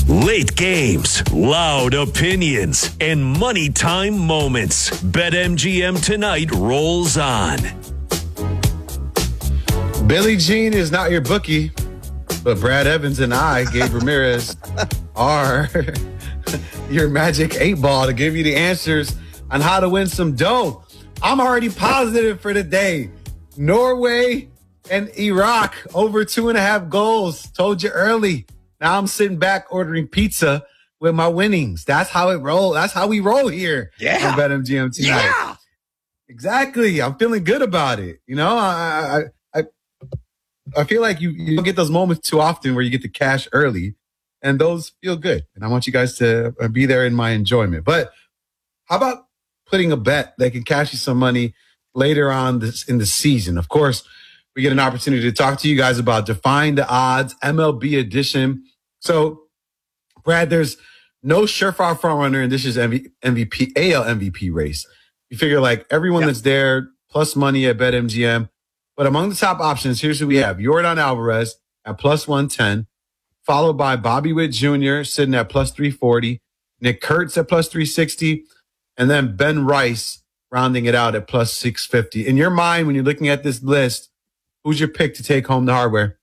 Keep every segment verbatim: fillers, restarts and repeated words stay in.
Late games, loud opinions, and money time moments. BetMGM Tonight rolls on. Billie Jean is not your bookie, but Brad Evans and I, Gabe Ramirez, are your magic eight ball to give you the answers on how to win some dough. I'm already positive for the day. Norway and Iraq over two and a half goals. Told you early. Now I'm sitting back ordering pizza with my winnings. That's how it roll. That's how we roll here yeah. on BetMGM tonight. Yeah. Exactly. I'm feeling good about it. You know, I I I, I feel like you, you don't get those moments too often where you get the cash early, and those feel good. And I want you guys to be there in my enjoyment. But how about putting a bet that can cash you some money later on this in the season? Of course, we get an opportunity to talk to you guys about Defying the Odds, M L B edition. So, Brad, there's no surefire frontrunner in this year's M V P, A L M V P race. You figure like everyone yep. that's there, plus money at BetMGM. But among the top options, here's who we have. Yordan Alvarez at plus one ten, followed by Bobby Witt Junior sitting at plus three forty, Nick Kurtz at plus three sixty, and then Ben Rice rounding it out at plus six fifty. In your mind, when you're looking at this list, who's your pick to take home the hardware?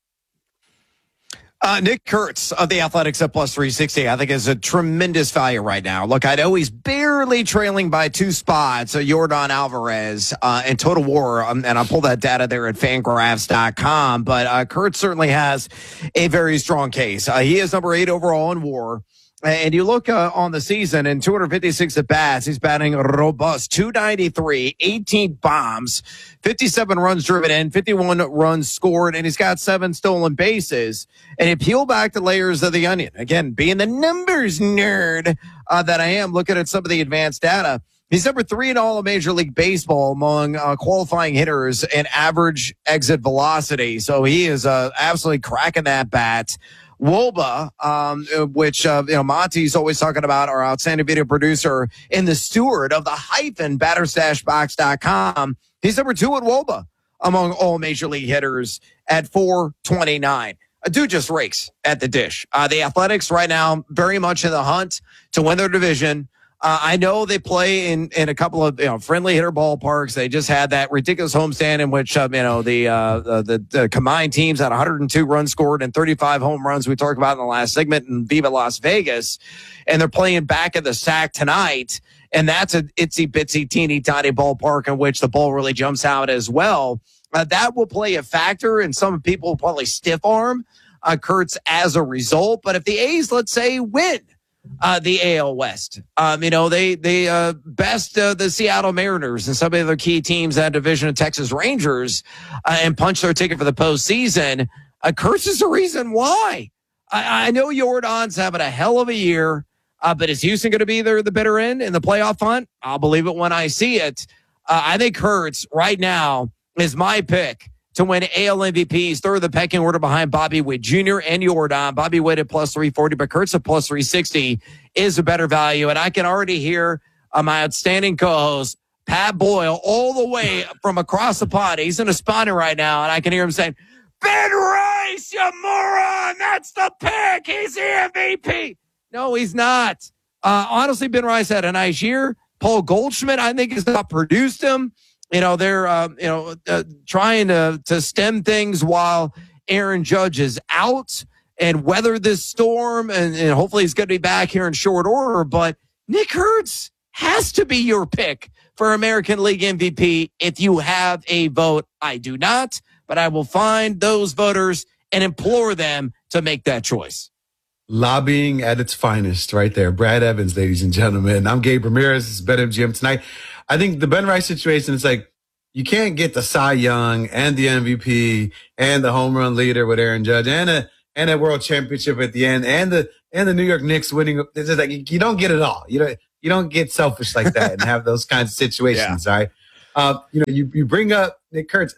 Uh, Nick Kurtz of the Athletics at plus three sixty, I think is a tremendous value right now. Look, I know he's barely trailing by two spots, uh, Yordan Alvarez uh, and Total War, um, and I'll pull that data there at Fangraphs dot com, but uh, Kurtz certainly has a very strong case. Uh, he is number eight overall in WAR. And you look uh, on the season in two fifty-six at bats, he's batting a robust two ninety-three, eighteen bombs, fifty-seven runs driven in, fifty-one runs scored, and he's got seven stolen bases. And you peel back the layers of the onion, again, being the numbers nerd uh, that I am, looking at some of the advanced data. He's number three in all of Major League Baseball among uh, qualifying hitters in average exit velocity. So he is uh, absolutely cracking that bat. Woba, um, which, uh, you know, Monty's always talking about, our outstanding video producer and the steward of the hyphen batter stash box dot com. He's number two at Woba among all major league hitters at four twenty-nine. A dude just rakes at the dish. Uh, the Athletics right now very much in the hunt to win their division. Uh, I know they play in, in a couple of, you know, friendly hitter ballparks. They just had that ridiculous homestand in which, um, you know, the, uh, the, the combined teams had one hundred two runs scored and thirty-five home runs we talked about in the last segment in Viva Las Vegas. And they're playing back at the S A C tonight. And that's a itsy bitsy teeny tiny ballpark in which the ball really jumps out as well. Uh, that will play a factor, and some people will probably stiff arm uh, Kurtz as a result. But if the A's, let's say, win Uh, the A L West. Um, you know, they, they, uh, best, uh, the Seattle Mariners and some of the key teams in that division of Texas Rangers, uh, and punch their ticket for the postseason. Uh, Kurtz is the reason why. I, I know Yordan's having a hell of a year, uh, but is Houston going to be there the bitter end in the playoff hunt? I'll believe it when I see it. Uh, I think Kurtz right now is my pick to win A L M V Ps, third of the pecking order behind Bobby Witt Junior and Yordan. Bobby Witt at plus three forty, but Kurtz at plus three sixty is a better value. And I can already hear uh, my outstanding co-host, Pat Boyle, all the way from across the pond. He's in a spawner right now, and I can hear him saying, Ben Rice, you moron! That's the pick! He's the M V P! No, he's not. Uh, honestly, Ben Rice had a nice year. Paul Goldschmidt, I think, has not produced him. You know, they're, uh, you know, uh, trying to, to stem things while Aaron Judge is out and weather this storm. And, and hopefully he's going to be back here in short order. But Nick Kurtz has to be your pick for American League M V P if you have a vote. I do not, but I will find those voters and implore them to make that choice. Lobbying at its finest right there. Brad Evans, ladies and gentlemen. I'm Gabe Ramirez. This is BetMGM Tonight. I think the Ben Rice situation is like, you can't get the Cy Young and the M V P and the home run leader with Aaron Judge and a, and a world championship at the end and the, and the New York Knicks winning. It's just like, you don't get it all. You know, you don't get selfish like that and have those kinds of situations. Yeah. All right. Uh, you know, you, you bring up Nick Kurtz.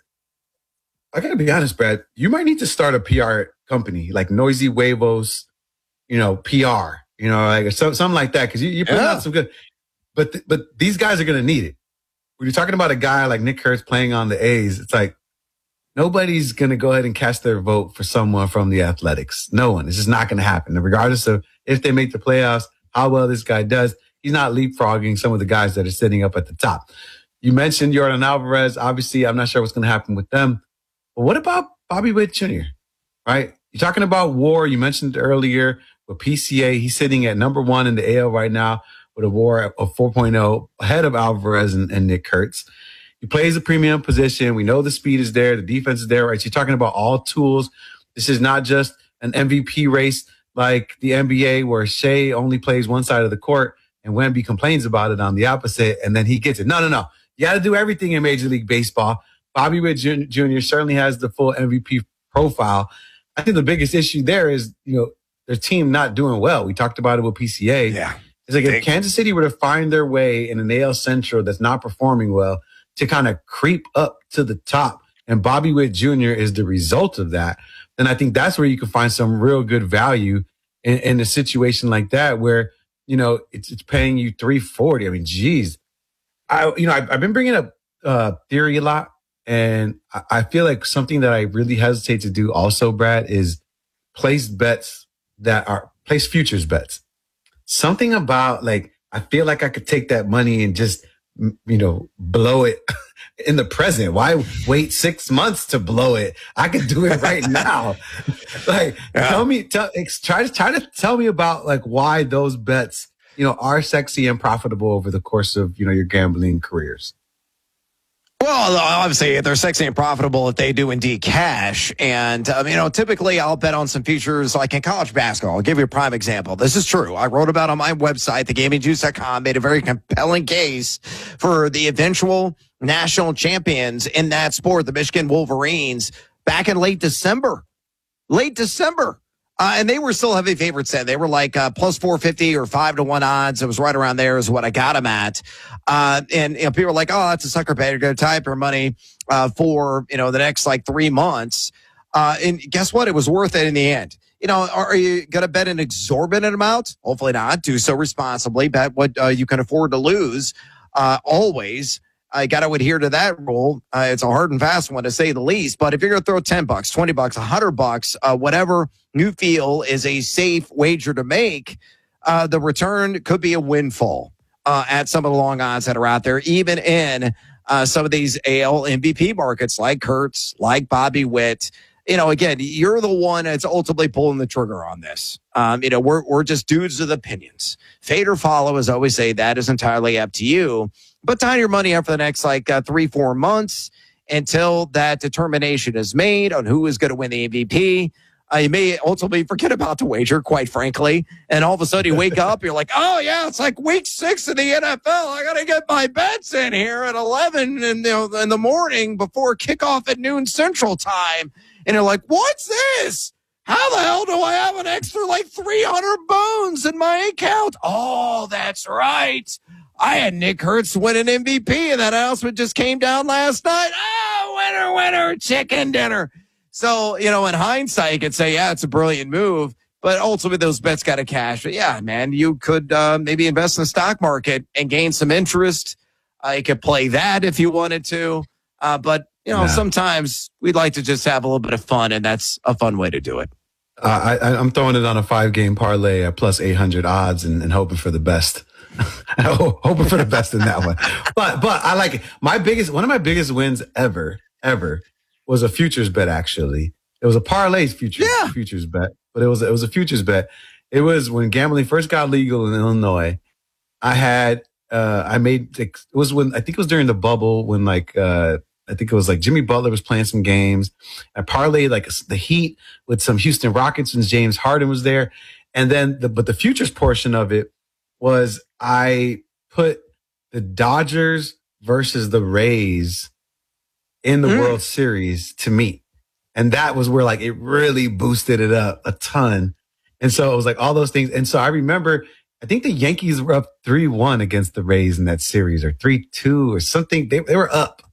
I gotta be honest, Brad, you might need to start a P R company like Noisy Huevos, you know, P R, you know, like so, something like that. Cause you, you're putting yeah. out some good. But th- but these guys are going to need it. When you're talking about a guy like Nick Kurtz playing on the A's, it's like nobody's going to go ahead and cast their vote for someone from the Athletics. No one. It's just not going to happen. And regardless of if they make the playoffs, how well this guy does, he's not leapfrogging some of the guys that are sitting up at the top. You mentioned Yordan Alvarez. Obviously, I'm not sure what's going to happen with them. But what about Bobby Witt Junior, right? You're talking about WAR. You mentioned earlier with P C A. He's sitting at number one in the A L right now with a WAR of four point oh ahead of Alvarez and, and Nick Kurtz. He plays a premium position. We know the speed is there. The defense is there, right? So you're talking about all tools. This is not just an M V P race like the N B A where Shea only plays one side of the court and Wemby complains about it on the opposite, and then he gets it. No, no, no. You got to do everything in Major League Baseball. Bobby Witt Junior certainly has the full M V P profile. I think the biggest issue there is, you know, their team not doing well. We talked about it with P C A. Yeah. It's like if Kansas City were to find their way in an A L Central that's not performing well to kind of creep up to the top, and Bobby Witt Junior is the result of that, then I think that's where you can find some real good value in, in a situation like that where, you know, it's it's paying you three forty. I mean, geez. I, you know, I've, I've been bringing up uh, theory a lot, and I, I feel like something that I really hesitate to do also, Brad, is place bets that are place futures bets. Something about like, I feel like I could take that money and just, you know, blow it in the present. Why wait six months to blow it? I could do it right now. Like, yeah. tell me, tell, try to try to tell me about like why those bets, you know, are sexy and profitable over the course of, you know, your gambling careers. Well, obviously, they're sexy and profitable if they do indeed cash. And, um, you know, typically I'll bet on some futures like in college basketball. I'll give you a prime example. This is true. I wrote about it on my website, the gaming juice dot com, made a very compelling case for the eventual national champions in that sport, the Michigan Wolverines, back in late December. Late December. Uh, and they were still heavy favorites then. They were like uh, plus four fifty or five to one odds. It was right around there is what I got them at. Uh, and you know, people are like, oh, that's a sucker bet. You're going to tie up your money uh, for, you know, the next like three months. Uh, and guess what? It was worth it in the end. You know, are, are you going to bet an exorbitant amount? Hopefully not. Do so responsibly. Bet what uh, you can afford to lose uh, always. I got to adhere to that rule. Uh, it's a hard and fast one to say the least. But if you're going to throw ten bucks, twenty bucks, a hundred bucks, uh, whatever you feel is a safe wager to make, uh, the return could be a windfall uh, at some of the long odds that are out there, even in uh, some of these A L M V P markets like Kurtz, like Bobby Witt. You know, again, you're the one that's ultimately pulling the trigger on this. Um, you know, we're we're just dudes with opinions. Fade or follow, as I always say, that is entirely up to you. But tie your money up for the next like uh, three, four months until that determination is made on who is going to win the M V P. Uh, you may ultimately forget about the wager, quite frankly. And all of a sudden you wake up, you're like, oh, yeah, it's like week six of the N F L. I got to get my bets in here at eleven in, you know, in the morning before kickoff at noon Central Time. And you're like, what's this? How the hell do I have an extra like three hundred bones in my account? Oh, that's right. I had Nick Kurtz win an M V P, and that announcement just came down last night. Oh, winner, winner, chicken dinner. So, you know, in hindsight, you could say, yeah, it's a brilliant move, but ultimately those bets got to cash. But yeah, man, you could uh, maybe invest in the stock market and gain some interest. Uh, you could play that if you wanted to. Uh, but, you know, nah. sometimes we'd like to just have a little bit of fun, and that's a fun way to do it. Uh, I, I'm throwing it on a five-game parlay at plus eight hundred odds and, and hoping for the best. Hoping for the best in that one. But but I like it. My biggest, one of my biggest wins ever, ever was a futures bet, actually. It was a parlay futures, yeah. futures bet, but it was, it was a futures bet. It was when gambling first got legal in Illinois. I had, uh, I made, it was when, I think it was during the bubble when like, uh, I think it was like Jimmy Butler was playing some games. I parlayed like the Heat with some Houston Rockets when James Harden was there. And then the, but the futures portion of it was I put the Dodgers versus the Rays in the mm. World Series to meet. And that was where like it really boosted it up a ton. And so it was like all those things. And so I remember, I think the Yankees were up three one against the Rays in that series or three two or something. They, they were up.